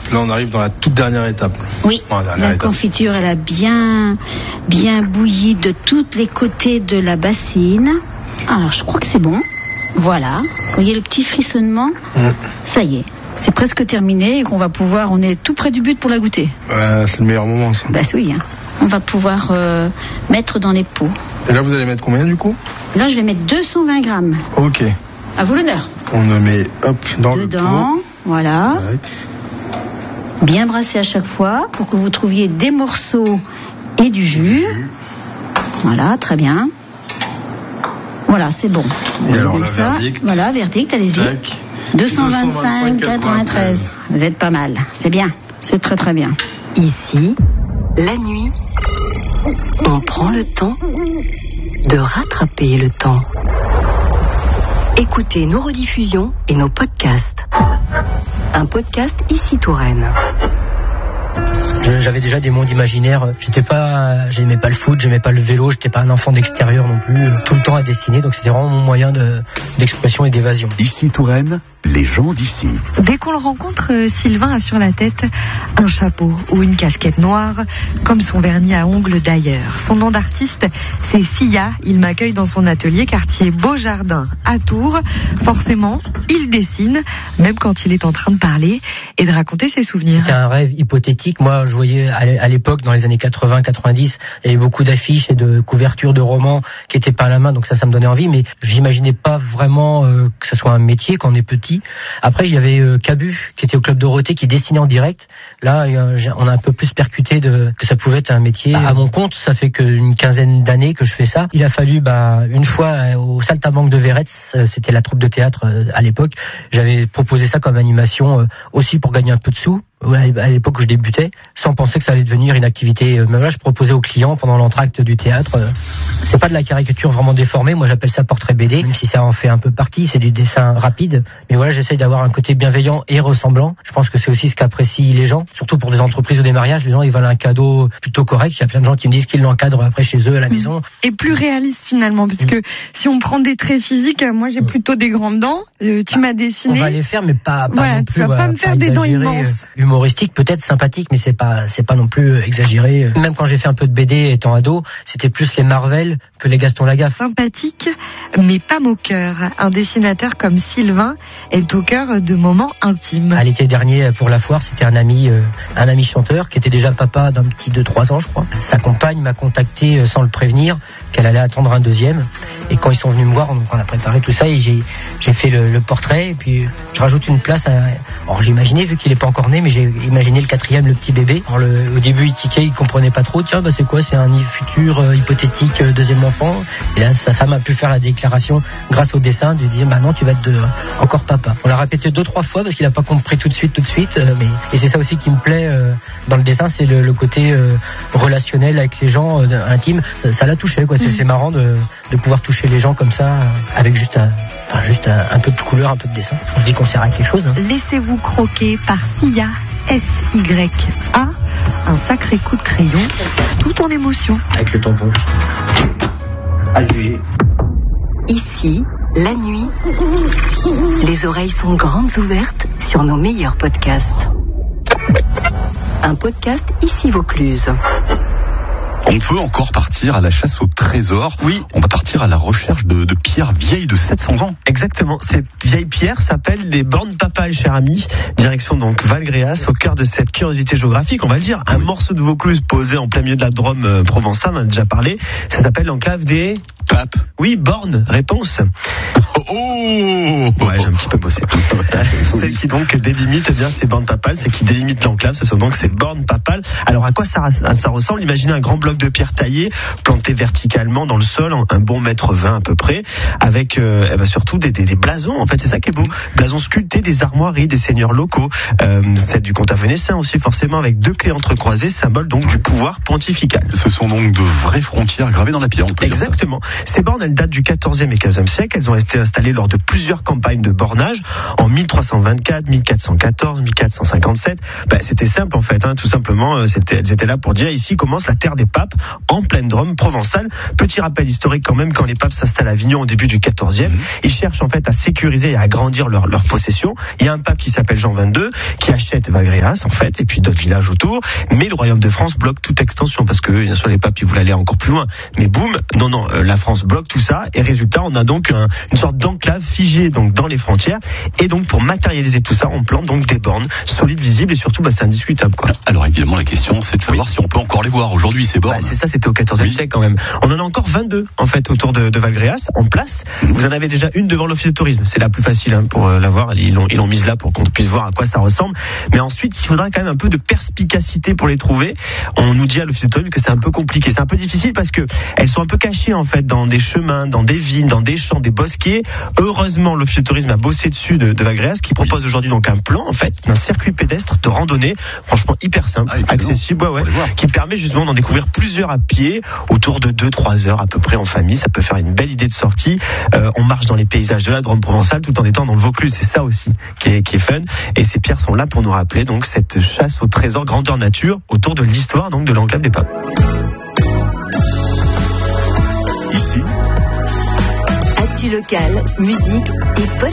Là, on arrive dans la toute dernière étape. Oui, la confiture, elle a bien bouilli de tous les côtés de la bassine. Alors, je crois que c'est bon. Voilà. Vous voyez le petit frissonnement ? Ça y est. C'est presque terminé et qu'on va pouvoir... On est tout près du but pour la goûter. C'est le meilleur moment, ça. Bah oui, hein. On va pouvoir mettre dans les pots. Et là, vous allez mettre combien, du coup ? Là, je vais mettre 220 grammes. Ok. À vous l'honneur. On le met, dans le pot. Voilà. Ouais. Bien brasser à chaque fois pour que vous trouviez des morceaux et du jus. Voilà, très bien. Voilà, c'est bon. Et alors, la verdict. Voilà, verdict, allez-y. Tac. 225,93. Vous êtes pas mal. C'est bien. C'est très très bien. Ici, la nuit, on prend le temps de rattraper le temps. Écoutez nos rediffusions et nos podcasts. Un podcast Ici Touraine. J'avais déjà des mondes imaginaires. J'aimais pas le foot, j'aimais pas le vélo, j'étais pas un enfant d'extérieur non plus. Tout le temps à dessiner, donc c'était vraiment mon moyen d'expression et d'évasion. Ici Touraine, les gens d'ici. Dès qu'on le rencontre, Sylvain a sur la tête un chapeau ou une casquette noire, comme son vernis à ongles d'ailleurs. Son nom d'artiste, c'est Sia. Il m'accueille dans son atelier quartier Beaujardin à Tours. Forcément, il dessine, même quand il est en train de parler et de raconter ses souvenirs. C'était un rêve hypothétique. Moi, je voyais à l'époque, dans les années 80-90, il y avait beaucoup d'affiches et de couvertures de romans qui étaient peint à la main, donc ça me donnait envie, mais j'imaginais pas vraiment que ça soit un métier quand on est petit. Après, il y avait Cabu, qui était au Club Dorothée, qui dessinait en direct. Là, on a un peu plus percuté que ça pouvait être un métier. À mon compte, ça fait qu'une quinzaine d'années que je fais ça. Il a fallu, une fois, au Saltimbanque de Véretz, c'était la troupe de théâtre à l'époque, j'avais proposé ça comme animation aussi pour gagner un peu de sous. À l'époque où je débutais, sans penser que ça allait devenir une activité. Même là, je proposais aux clients pendant l'entracte du théâtre. C'est pas de la caricature vraiment déformée. Moi, j'appelle ça portrait BD, même si ça en fait un peu partie. C'est du dessin rapide. Mais voilà, j'essaye d'avoir un côté bienveillant et ressemblant. Je pense que c'est aussi ce qu'apprécient les gens. Surtout pour des entreprises ou des mariages, les gens, ils veulent un cadeau plutôt correct. Il y a plein de gens qui me disent qu'ils l'encadrent après chez eux à la maison. Et plus réaliste finalement, parce que si on prend des traits physiques, moi j'ai plutôt des grandes dents. Tu m'as dessiné. On va les faire, mais pas non plus. Tu vas pas me faire des dents immenses. Humoristique, peut-être sympathique, mais c'est pas non plus exagéré. Même quand j'ai fait un peu de BD étant ado, c'était plus les Marvel que les Gaston Lagaffe. Sympathique, mais pas moqueur. Un dessinateur comme Sylvain est au cœur de moments intimes. À l'été dernier, pour la foire, c'était un ami chanteur qui était déjà papa d'un petit de 3 ans, je crois. Sa compagne m'a contacté sans le prévenir qu'elle allait attendre un deuxième. Et quand ils sont venus me voir, on a préparé tout ça et j'ai fait le portrait. Et puis je rajoute une place. Alors j'imaginais, vu qu'il est pas encore né, mais j'ai imaginé le 4e, le petit bébé. Alors au début, il tiquait, il comprenait pas trop. Tiens, c'est quoi ? C'est un futur hypothétique deuxième enfant. Et là, sa femme a pu faire la déclaration grâce au dessin de dire non, tu vas être encore papa. On l'a répété 2-3 fois parce qu'il a pas compris tout de suite. Et c'est ça aussi qui me plaît dans le dessin, c'est le côté relationnel avec les gens, intime. Ça l'a touché, quoi. C'est marrant de pouvoir toucher les gens comme ça avec juste un peu de couleur, un peu de dessin. On se dit qu'on sert à quelque chose. Laissez-vous croquer par Sia, S-Y-A, un sacré coup de crayon, tout en émotion. Avec le tampon. À juger. Ici, la nuit, les oreilles sont grandes ouvertes sur nos meilleurs podcasts. Un podcast Ici Vaucluse. On peut encore partir à la chasse au trésor. Oui. On va partir à la recherche de pierres vieilles de 700 ans. Exactement. Ces vieilles pierres s'appellent des bornes papales, cher ami. Direction donc Valgréas, au cœur de cette curiosité géographique. On va le dire, un morceau de Vaucluse posé en plein milieu de la Drôme provençale, on en a déjà parlé. Ça s'appelle l'enclave des... Papes. Oui, bornes. Réponse. Oh ouais, j'ai un petit peu bossé. Celle qui donc délimite ces bornes papales, c'est qui délimite l'enclave, ce sont donc ces bornes papales. Alors à quoi ça ressemble ? Imaginez un grand bloc de pierre taillé, planté verticalement dans le sol, un bon 1,20 m à peu près, avec surtout des blasons, en fait, c'est ça qui est beau. Blasons sculptés des armoiries des seigneurs locaux, celle du comte Avenessin aussi forcément, avec 2 clés entrecroisées, symbole donc du pouvoir pontifical. Ce sont donc de vraies frontières gravées dans la pierre, on peut dire ça. Exactement. Ces bornes, elles datent du 14e et 15e siècle. Elles ont été installées lors de plusieurs campagnes de bornage en 1324, 1414, 1457. C'était simple en fait, tout simplement. Elles étaient là pour dire ici commence la terre des papes. pape en pleine Drôme provençale. Petit rappel historique quand même, quand les papes s'installent à Avignon au début du XIVe, ils cherchent en fait à sécuriser et à agrandir leur possession. Il y a un pape qui s'appelle Jean XXII qui achète Valgréas en fait, et puis d'autres villages autour, mais le royaume de France bloque toute extension parce que bien sûr les papes ils voulaient aller encore plus loin, mais boum, non, la France bloque tout ça, et résultat on a donc une sorte d'enclave figée donc dans les frontières, et donc pour matérialiser tout ça on plante donc des bornes solides, visibles, et surtout c'est indiscutable quoi. Alors évidemment la question c'est de savoir si on peut encore les voir aujourd'hui ces bornes. C'est ça, c'était au XIVe siècle quand même. On en a encore 22 en fait autour de Valgréas en place. Vous en avez déjà une devant l'office de tourisme, c'est la plus facile pour la voir, ils l'ont mise là pour qu'on puisse voir à quoi ça ressemble, mais ensuite il faudra quand même un peu de perspicacité pour les trouver. On nous dit à l'office de tourisme que c'est un peu compliqué, c'est un peu difficile parce que elles sont un peu cachées en fait dans des chemins, dans des vignes, dans des champs, des bosquets. Heureusement l'office de tourisme a bossé dessus de Valgréas, qui propose aujourd'hui donc un plan en fait d'un circuit pédestre de randonnée, franchement hyper simple, accessible, qui permet justement d'en découvrir plusieurs à pied, autour de 2-3 heures à peu près en famille. Ça peut faire une belle idée de sortie. On marche dans les paysages de la Drôme provençale tout en étant dans le Vaucluse, c'est ça aussi qui est fun, et ces pierres sont là pour nous rappeler donc cette chasse au trésor grandeur nature autour de l'histoire donc de l'enclave des papes. Ici, actu local, musique et